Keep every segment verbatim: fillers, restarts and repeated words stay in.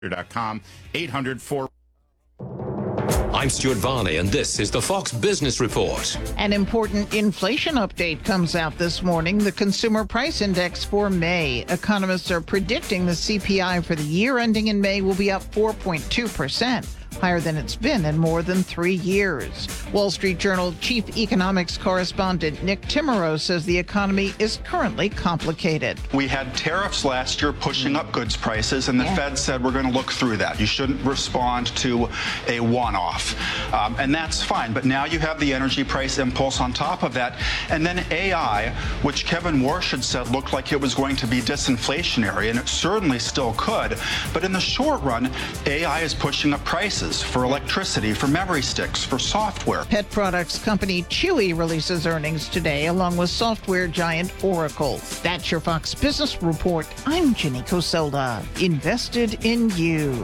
dot com, eight hundred four. I'm Stuart Varney, and this is the Fox Business Report. An important inflation update comes out this morning. The Consumer Price Index for May. Economists are predicting the C P I for the year ending in May will be up four point two percent. Higher than it's been in more than three years. Wall Street Journal chief economics correspondent Nick Timiro says the economy is currently complicated. We had tariffs last year pushing up goods prices, and the yeah. Fed said we're going to look through that. You shouldn't respond to a one-off. Um, and that's fine. But now you have the energy price impulse on top of that. And then A I, which Kevin Warsh had said looked like it was going to be disinflationary, and it certainly still could. But in the short run, A I is pushing up prices for electricity, for memory sticks, for software. Pet products company Chewy releases earnings today, along with software giant Oracle. That's your Fox Business Report. I'm Jenny Coselda. Invested in you.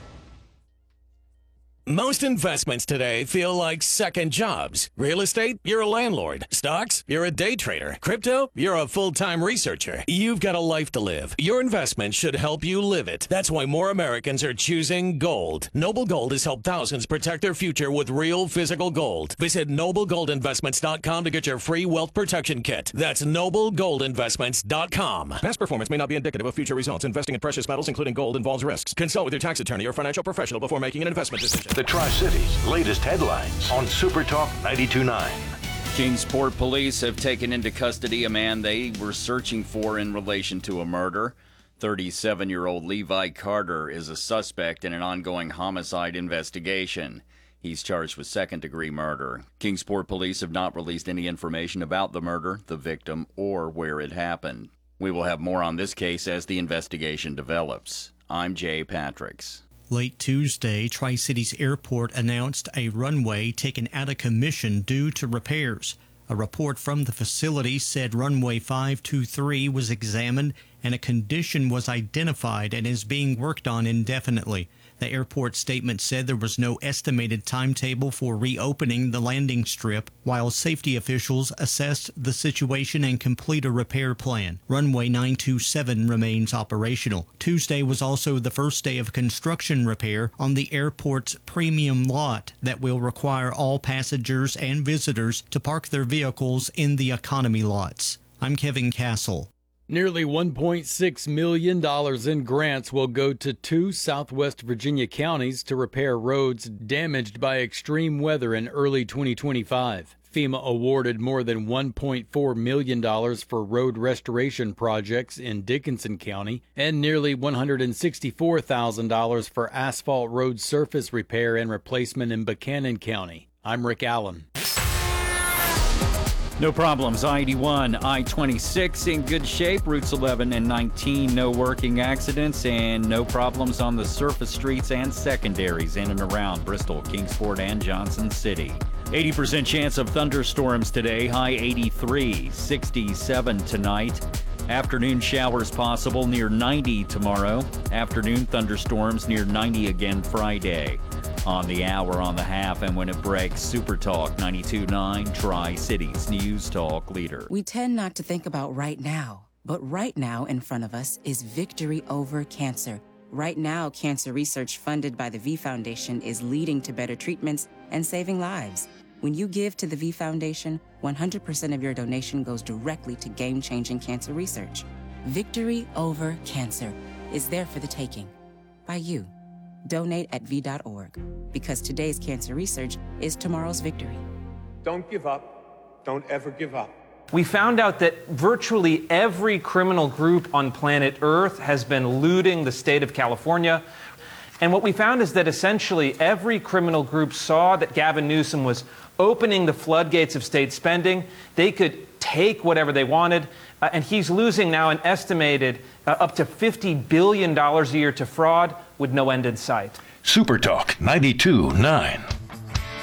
Most investments today feel like second jobs. Real estate, you're a landlord. Stocks, you're a day trader. Crypto, you're a full-time researcher. You've got a life to live. Your investment should help you live it. That's why more Americans are choosing gold. Noble Gold has helped thousands protect their future with real physical gold. Visit noble gold investments dot com to get your free wealth protection kit. That's noble gold investments dot com. Past performance may not be indicative of future results. Investing in precious metals, including gold, involves risks. Consult with your tax attorney or financial professional before making an investment decision. The Tri-Cities' latest headlines on Super Talk ninety-two point nine. Kingsport police have taken into custody a man they were searching for in relation to a murder. thirty-seven-year-old Levi Carter is a suspect in an ongoing homicide investigation. He's charged with second-degree murder. Kingsport police have not released any information about the murder, the victim, or where it happened. We will have more on this case as the investigation develops. I'm Jay Patricks. Late Tuesday, Tri-Cities Airport announced a runway taken out of commission due to repairs. A report from the facility said runway five two three was examined and a condition was identified and is being worked on indefinitely. The airport statement said there was no estimated timetable for reopening the landing strip, while safety officials assessed the situation and complete a repair plan. Runway nine two seven remains operational. Tuesday was also the first day of construction repair on the airport's premium lot that will require all passengers and visitors to park their vehicles in the economy lots. I'm Kevin Castle. Nearly one point six million dollars in grants will go to two Southwest Virginia counties to repair roads damaged by extreme weather in early twenty twenty-five. FEMA awarded more than one point four million dollars for road restoration projects in Dickinson County and nearly one hundred sixty-four thousand dollars for asphalt road surface repair and replacement in Buchanan County. I'm Rick Allen. No problems. I eighty-one, I twenty-six in good shape. Routes eleven and nineteen, no working accidents, and no problems on the surface streets and secondaries in and around Bristol, Kingsport, and Johnson City. eighty percent chance of thunderstorms today, high eighty-three, sixty-seven tonight. Afternoon showers possible near ninety tomorrow. Afternoon thunderstorms near ninety again Friday. On the hour, on the half, and when it breaks, Super Talk ninety-two point nine, Tri-Cities News Talk leader. We tend not to think about right now, but right now in front of us is victory over cancer. Right now, cancer research funded by the V Foundation is leading to better treatments and saving lives. When you give to the V Foundation, one hundred percent of your donation goes directly to game-changing cancer research. Victory over cancer is there for the taking by you. Donate at V dot org, because today's cancer research is tomorrow's victory. Don't give up. Don't ever give up. We found out that virtually every criminal group on planet Earth has been looting the state of California. And what we found is that essentially every criminal group saw that Gavin Newsom was opening the floodgates of state spending. They could take whatever they wanted, uh, and he's losing now an estimated uh, up to fifty billion dollars a year to fraud with no end in sight. Super Talk ninety-two point nine.